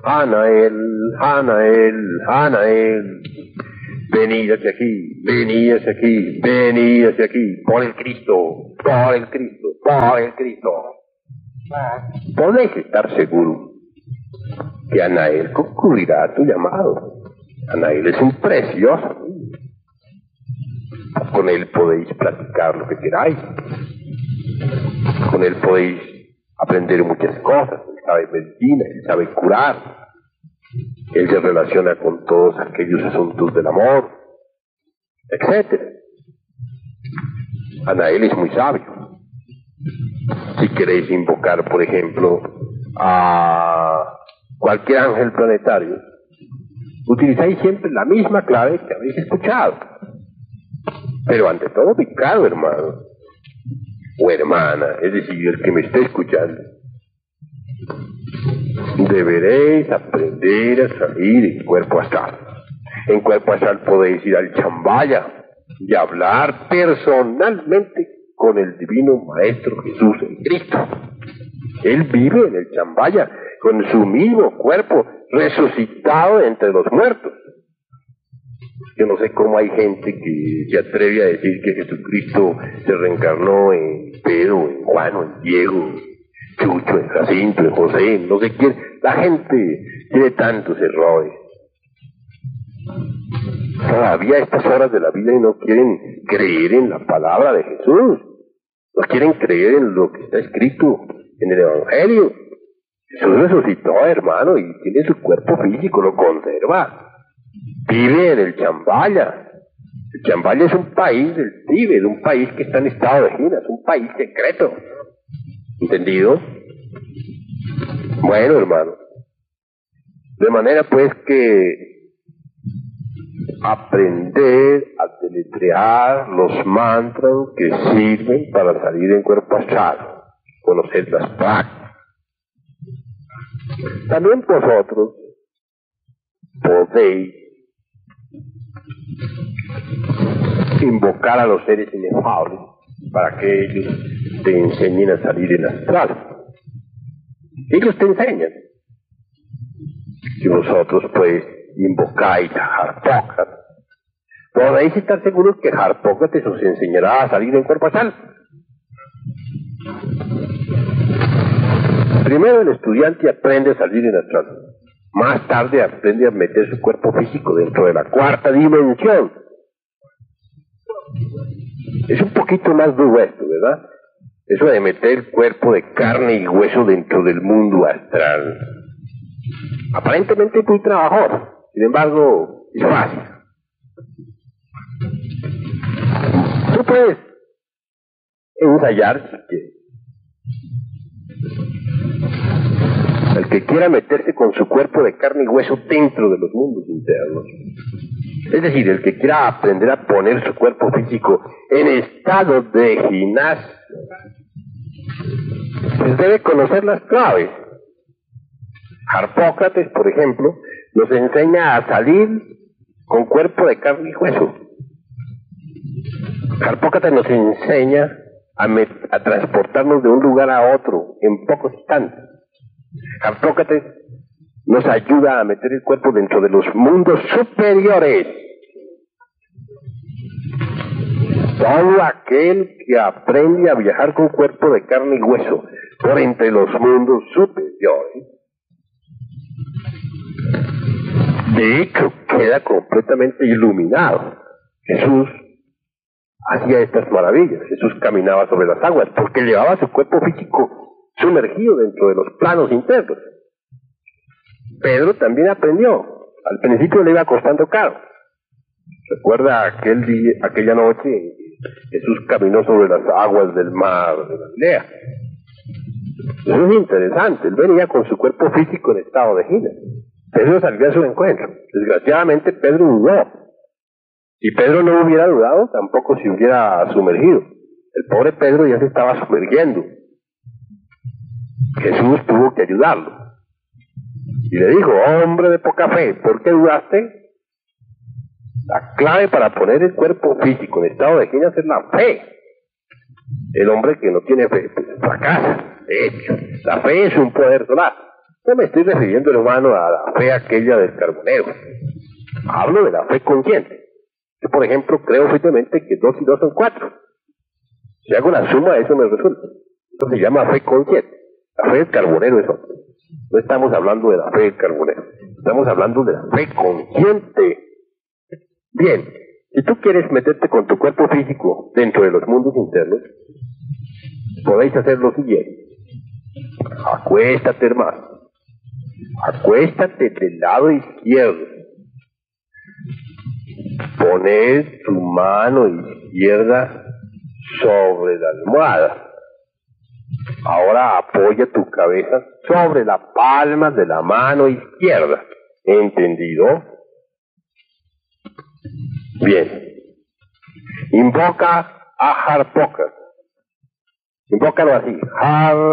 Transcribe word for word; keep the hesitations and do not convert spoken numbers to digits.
Anael, Anael, Anael. Venid hacia aquí, venid hacia aquí, venid hacia aquí, por el Cristo, por el Cristo, por el Cristo. Podéis estar seguros que Anael concurrirá a tu llamado. Anael es un precioso. Con él podéis platicar lo que queráis. Con él podéis aprender muchas cosas. Él sabe medicina, él sabe curar. Él se relaciona con todos aquellos asuntos del amor, etcétera. Anael es muy sabio. Si queréis invocar, por ejemplo, a cualquier ángel planetario, utilizáis siempre la misma clave que habéis escuchado. Pero ante todo, picado, hermano o hermana, es decir, el que me esté escuchando, deberéis aprender a salir en cuerpo astral. En cuerpo astral podéis ir al Chambaya y hablar personalmente con el divino Maestro Jesús en Cristo. Él vive en el Chambaya con su mismo cuerpo resucitado entre los muertos. Yo no sé cómo hay gente que se atreve a decir que Jesucristo se reencarnó en Pedro, en Juan, o en Diego, Chucho, en Jacinto, en José, no sé quién. La gente tiene tantos errores. Todavía a estas horas de la vida y no quieren creer en la palabra de Jesús. No quieren creer en lo que está escrito en el Evangelio. Jesús resucitó, hermano, y tiene su cuerpo físico, lo conserva. Vive en el Chambaya. El Chambaya es un país del Tíbet, un país que está en estado de gira, es un país secreto. ¿Entendido? Bueno, hermano. De manera pues que aprender a deletrear los mantras que sirven para salir en cuerpo astral, conocer las prácticas. También vosotros podéis invocar a los seres inefables para que ellos te enseñen a salir en astral. Ellos te enseñan. Si vosotros pues invocáis a Harpócrates, podéis estar seguros que Harpócrates os enseñará a salir en cuerpo astral. Primero el estudiante aprende a salir en astral. Más tarde aprende a meter su cuerpo físico dentro de la cuarta dimensión. Es un poquito más duro esto, ¿verdad? Eso de meter el cuerpo de carne y hueso dentro del mundo astral. Aparentemente es muy trabajoso. Sin embargo, es fácil. Tú puedes ensayar si quieres. El que quiera meterse con su cuerpo de carne y hueso dentro de los mundos internos. Es decir, el que quiera aprender a poner su cuerpo físico en estado de gimnasio, pues debe conocer las claves. Harpócrates, por ejemplo, nos enseña a salir con cuerpo de carne y hueso. Harpócrates nos enseña a, met- a transportarnos de un lugar a otro en pocos instantes. Harpócrates nos ayuda a meter el cuerpo dentro de los mundos superiores. Todo aquel que aprende a viajar con cuerpo de carne y hueso por entre los mundos superiores, de hecho queda completamente iluminado. Jesús hacía estas maravillas. Jesús caminaba sobre las aguas porque llevaba su cuerpo físico sumergido dentro de los planos internos. Pedro también aprendió. Al principio le iba costando caro. Recuerda aquel día, aquella noche Jesús caminó sobre las aguas del mar de Galilea. Eso es interesante. Él venía con su cuerpo físico en estado de gira. Pedro salió a su encuentro. Desgraciadamente Pedro dudó. Si Pedro no hubiera dudado, tampoco se hubiera sumergido. El pobre Pedro ya se estaba sumergiendo. Jesús tuvo que ayudarlo. Y le dijo: hombre de poca fe, ¿por qué dudaste? La clave para poner el cuerpo físico en estado de gimnasia es la fe. El hombre que no tiene fe, pues fracasa. De hecho, la fe es un poder solar. No me estoy refiriendo, hermano, a la fe aquella del carbonero. Hablo de la fe consciente. Yo, por ejemplo, creo firmemente que dos y dos son cuatro. Si hago la suma, eso me resulta. Eso se llama fe consciente. La fe del carbonero es otra. No estamos hablando de la fe del carbonero. Estamos hablando de la fe consciente. Bien, si tú quieres meterte con tu cuerpo físico dentro de los mundos internos, podéis hacer lo siguiente. Acuéstate, hermano. Acuéstate del lado izquierdo. Poner tu mano izquierda sobre la almohada. Ahora apoya tu cabeza sobre la palma de la mano izquierda. ¿Entendido? Bien. Invoca a Harpoker. Invócalo así. Har